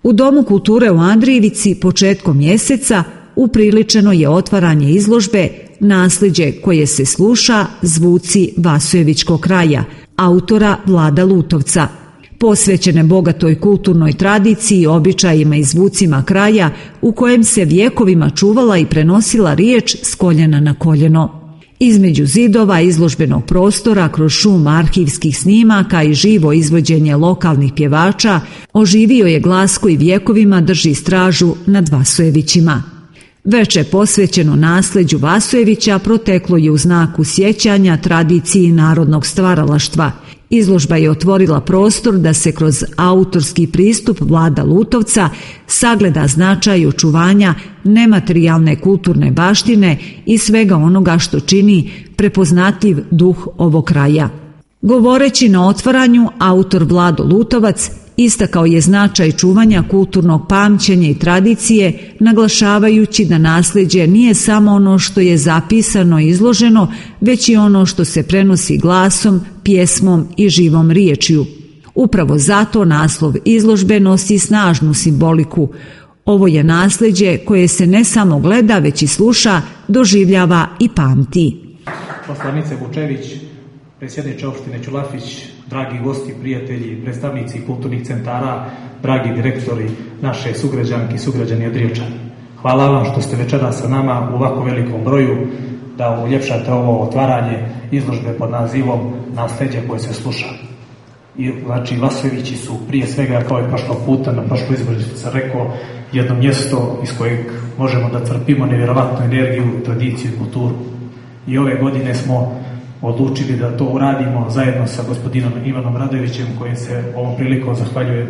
U Domu kulture u Andrijevici početkom mjeseca upriličeno je otvaranje izložbe Naslijeđe koje se sluša, zvuci Vasojevičkog kraja, autora Vlada Lutovca, posvećene bogatoj kulturnoj tradiciji, običajima i zvucima kraja u kojem se vjekovima čuvala i prenosila riječ s koljena na koljeno. Između zidova izložbenog prostora, kroz šum arhivskih snimaka i živo izvođenje lokalnih pjevača, oživio je glas koji vjekovima drži stražu nad Vasojevićima. Veče posvećeno nasljeđu Vasojevića proteklo je u znaku sjećanja tradiciji narodnog stvaralaštva. Izložba je otvorila prostor da se kroz autorski pristup Vlada Lutovca sagleda značaj očuvanja nematerijalne kulturne baštine i svega onoga što čini prepoznatljiv duh ovog kraja. Govoreći na otvaranju, autor Vlado Lutovac istakao je značaj čuvanja kulturnog pamćenja i tradicije, naglašavajući da nasljeđe nije samo ono što je zapisano i izloženo, već i ono što se prenosi glasom, pjesmom i živom riječju. Upravo zato naslov izložbe nosi snažnu simboliku. Ovo je nasljeđe koje se ne samo gleda, već i sluša, doživljava i pamti. Poslanice Vučević, predsjedniče opštine Ćulafić, dragi gosti, prijatelji, predstavnici kulturnih centara, dragi direktori, naše sugrađanke i sugrađani Andrijevčani. Hvala vam što ste večeras sa nama u ovako velikom broju da uljepšate ovo otvaranje izložbe pod nazivom Naslijeđe koje se sluša. I znači Vasojevići su prije svega, kao i prošlog puta na prošloj izložbi sam rekao, jedno mjesto iz kojeg možemo da crpimo nevjerovatnu energiju, tradiciju i kulturu. I ove godine smo odlučili da to uradimo zajedno sa gospodinom Ivanom Radojevićem, kojim se ovom prilikom zahvaljujem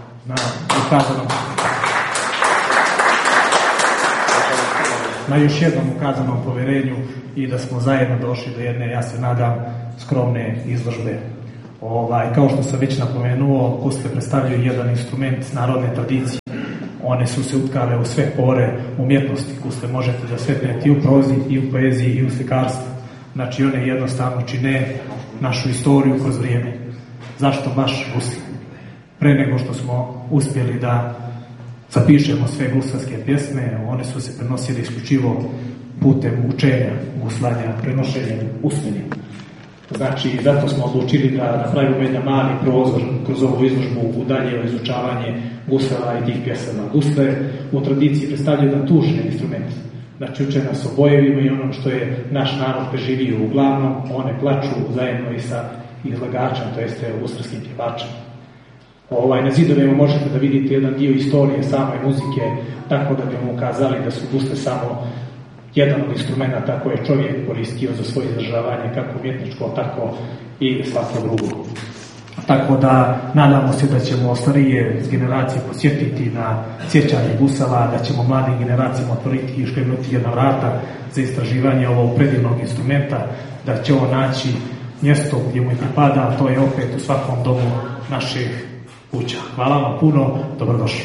na još jednom ukazanom poverenju i da smo zajedno došli do jedne, ja se nadam, skromne izložbe. Kao što sam već napomenuo, gusle predstavljaju jedan instrument narodne tradicije. One su se utkale u sve pore umjetnosti. Gusle možete da sretnete i u prozi, i u poeziji, i u slikarstvu. Znači one jednostavno čine našu istoriju kroz vrijeme. Zašto baš gusle? Pre nego što smo uspjeli da zapišemo sve guslarske pjesme, one su se prenosile isključivo putem učenja, guslanja, prenošenjem usmenim. Znači, zato smo odlučili da napravimo jedan mali prozor kroz ovu izložbu u dalje izučavanje guslara i tih pjesama. Gusle u tradiciji predstavljaju jedan tužni instrument. Znači, uče nas o bojevima i onom što je naš narod preživio. Uglavnom, one plaču zajedno i sa izlagačem, to jeste guslarskim pjevačem. Na zidovima možete da vidite jedan dio istorije same muzike, tako da bi mu ukazali da su gusle samo jedan od instrumenta koje je čovjek koristio za svoje izdržavanje, kako umjetničko, tako i svako drugo. Tako da nadamo se da ćemo starije generacije posjetiti na sjećanje gusala, da ćemo mladim generacijama otvoriti i škrenuti jedna vrata za istraživanje ovog predivnog instrumenta, da će on naći mjesto gdje mu i pripada, a to je opet u svakom domu naših kuća. Hvala vam puno, dobrodošli.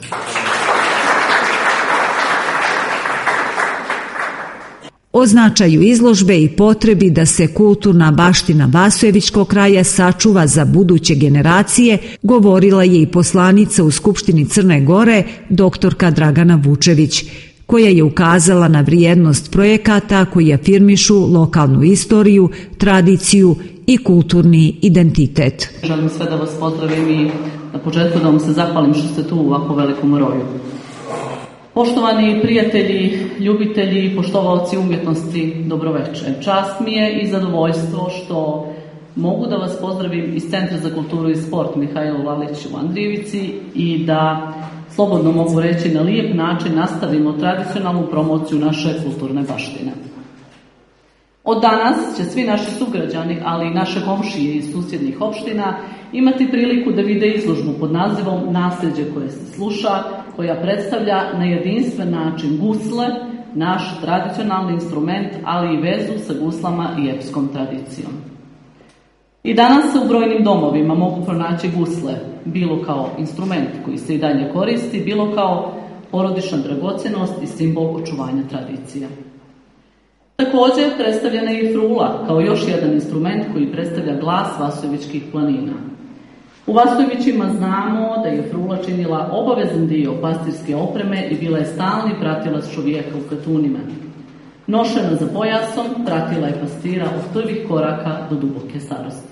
O značaju izložbe i potrebi da se kulturna baština Vasojevičkog kraja sačuva za buduće generacije govorila je i poslanica u Skupštini Crne Gore, doktorka Dragana Vučević, koja je ukazala na vrijednost projekata koji afirmišu lokalnu istoriju, tradiciju i kulturni identitet. Želim sve da vas pozdravim i na početku da vam se zahvalim što ste tu u ovako velikom broju. Poštovani prijatelji, ljubitelji i poštovalci umjetnosti, dobroveče. Čast mi je i zadovoljstvo što mogu da vas pozdravim iz Centra za kulturu i sport Mihajlo Lalić u Andrijevici i da, slobodno mogu reći, na lijep način nastavimo tradicionalnu promociju naše kulturne baštine. Od danas će svi naši sugrađani, ali i naše komšije iz susjednih opština imati priliku da vide izložbu pod nazivom Naslijeđe koje se sluša, koja predstavlja na jedinstven način gusle, naš tradicionalni instrument, ali i vezu sa guslama i epskom tradicijom. I danas se u brojnim domovima mogu pronaći gusle, bilo kao instrument koji se i dalje koristi, bilo kao porodična dragocjenost i simbol očuvanja tradicija. Također predstavljena je i frula kao još jedan instrument koji predstavlja glas Vasojevičkih planina. U Vasojevićima znamo da je frula činila obavezan dio pastirske opreme i bila je stalni pratilac čovjeka u katunima. Nošena za pojasom, pratila je pastira od prvih koraka do duboke starosti.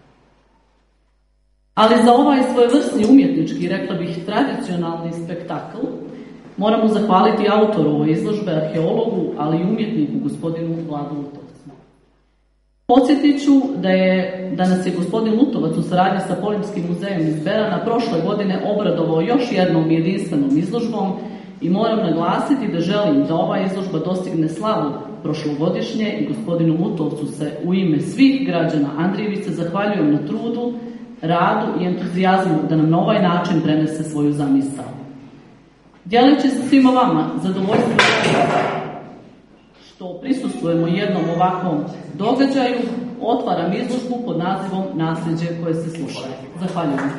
Ali za ovaj svojevrsni umjetnički, rekla bih, tradicionalni spektakl, moramo zahvaliti autoru ove izložbe, arheologu, ali i umjetniku, gospodinu Vladu Lutovcu. Podsjetit ću da nas je gospodin Lutovac u saradnji sa Polimskim muzejom iz Berana prošle godine obradovao još jednom jedinstvenom izložbom i moram naglasiti da želim da ova izložba dostigne slavu prošlogodišnje i gospodinu Lutovcu se u ime svih građana Andrijevice zahvaljujem na trudu, radu i entuzijazmu da nam na ovaj način prenese svoju zamisao. Dijeleći se svima vama zadovoljstvo što prisustvujemo jednom ovakvom događaju, otvaram izložbu pod nazivom Nasljeđe koje se sluša. Zahvaljujem.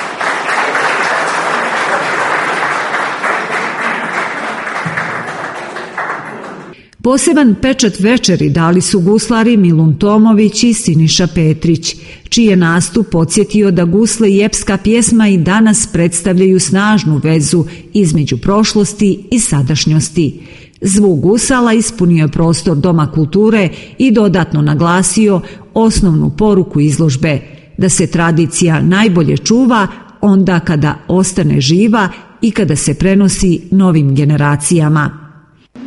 Poseban pečat večeri dali su guslari Milun Tomović i Siniša Petrić, čiji je nastup podsjetio da gusle i epska pjesma i danas predstavljaju snažnu vezu između prošlosti i sadašnjosti. Zvuk gusala ispunio je prostor Doma kulture i dodatno naglasio osnovnu poruku izložbe, da se tradicija najbolje čuva onda kada ostane živa i kada se prenosi novim generacijama.